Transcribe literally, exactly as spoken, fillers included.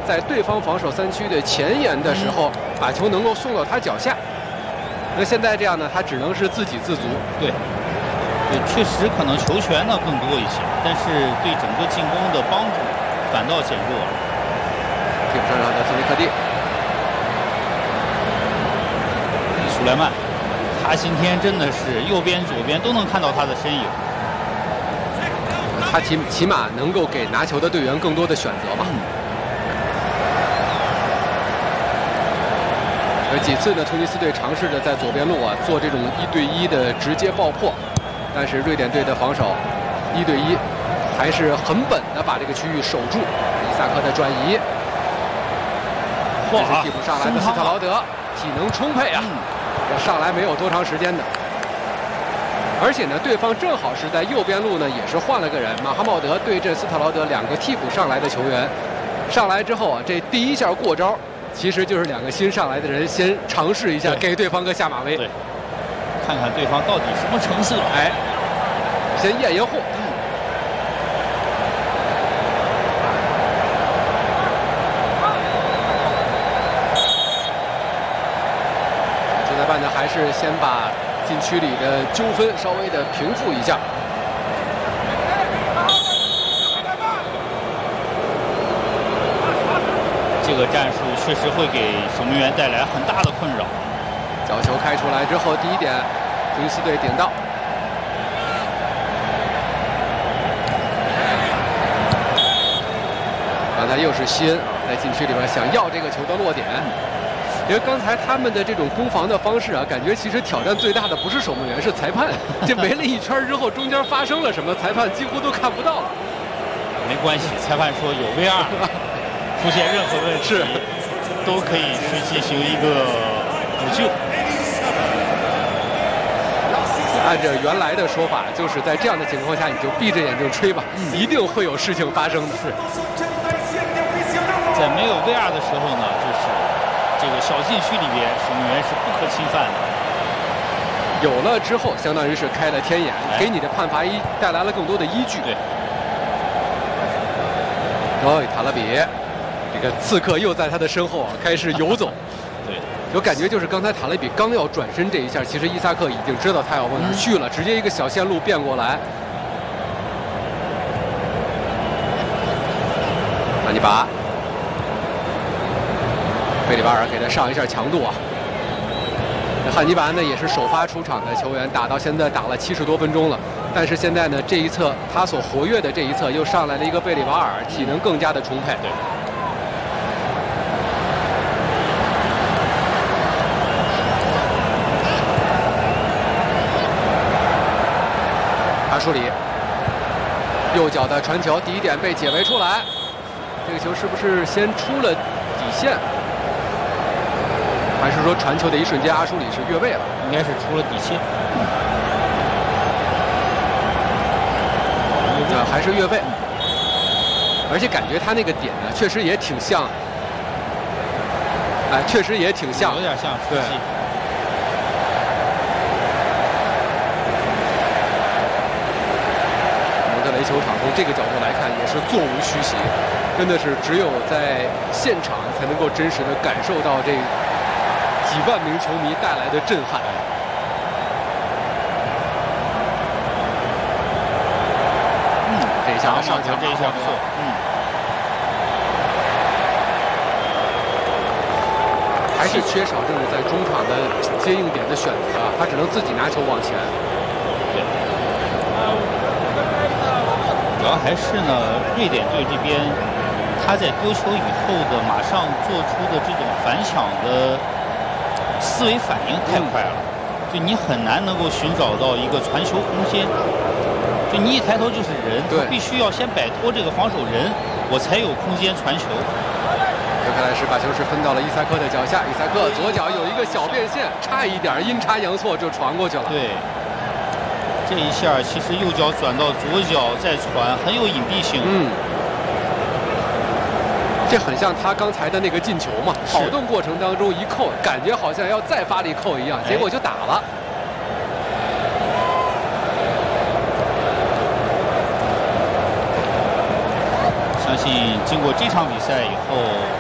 在对方防守三区的前沿的时候，把球能够送到他脚下。那现在这样呢，他只能是自给自足。 对，对，确实可能球权呢更多一些，但是对整个进攻的帮助反倒减弱了。 替补上场的托尼克蒂， 苏莱曼，他今天真的是右边、左边都能看到他的身影。 他起起码能够给拿球的队员更多的选择嘛。有几次呢，突尼斯队尝试着在左边路啊做这种一对一的直接爆破，但是瑞典队的防守一对一还是很稳的把这个区域守住。伊萨克的转移，这是替补上来的斯特劳德，体能充沛啊，这上来没有多长时间的。而且呢，对方正好是在右边路呢，也是换了个人，马哈茂德对阵斯特劳德，两个替补上来的球员，上来之后啊，这第一下过招，其实就是两个新上来的人先尝试一下，给对方个下马威， 对，看看对方到底什么成色， 哎，先验验货。现在办的还是先把禁区里的纠纷稍微的平复一下。 这个战术确实会给守门员带来很大的困扰。 角球开出来之后，第一点，突尼斯队顶到。刚才又是西恩在禁区里边想要这个球的落点。因为刚才他们的这种攻防的方式啊，感觉其实挑战最大的不是守门员，是裁判。这围了一圈之后，中间发生了什么，裁判几乎都看不到了。 没关系，裁判说有 V R， 出现任何问题是都可以去进行一个补救。 按照原来的说法，就是在这样的情况下，你就闭着眼睛吹吧，嗯、一定会有事情发生的。 是，在没有 V R 的时候呢，就是这个小禁区里边，守门员是不可侵犯的。 有了之后，相当于是开了天眼，哎、给你的判罚一带来了更多的依据。 对。 哦，塔勒比，这个刺客又在他的身后啊开始游走。 对。 有感觉就是刚才塔勒比刚要转身这一下，其实伊萨克已经知道他要往哪儿去了，嗯、直接一个小线路变过来。汉尼拔，贝里巴尔给他上一下强度啊。汉尼拔呢也是首发出场的球员，打到现在打了七十多分钟了。但是现在呢，这一侧他所活跃的这一侧又上来了一个贝里巴尔，体能更加的充沛。 对。 阿舒里，右脚的传球，第一点被解围出来。这个球是不是先出了底线？还是说传球的一瞬间，阿舒里是越位了？ 应该是出了底线。 呃，还是越位。而且感觉他那个点呢，确实也挺像。哎，确实也挺像， 有点像。 对。雷球场从这个角度来看，也是座无虚席，真的是只有在现场才能够真实的感受到这几万名球迷带来的震撼。嗯，这一下上球， 这一下不错。嗯， 还是缺少这种在中场的接应点的选择啊，他只能自己拿球往前。 对。主要还是呢，瑞典队这边他在丢球以后的马上做出的这种反抢的思维反应太快了，就你很难能够寻找到一个传球空间。就你一抬头就是人，他必须要先摆脱这个防守人，我才有空间传球。 这看来是把球是分到了伊萨克的脚下，伊萨克左脚有一个小变线，差一点阴差阳错就传过去了。 对。这一下其实右脚转到左脚再传，很有隐蔽性。 嗯，这很像他刚才的那个进球嘛，跑动过程当中一扣，感觉好像要再发力扣一样，结果就打了。 相信经过这场比赛以后。